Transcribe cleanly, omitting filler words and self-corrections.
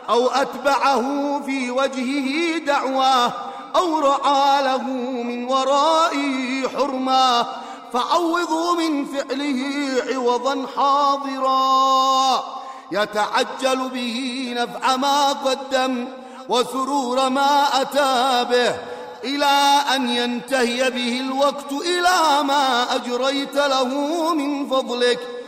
أو أتبعه في وجهه دعواه أو رعى له من ورائه حرما، فعوضوا من فعله عوضا حاضرا، يتعجل به نفع ما قدم وسرور ما أتى به، إلى أن ينتهي به الوقت إلى ما أجريت له من فضلك،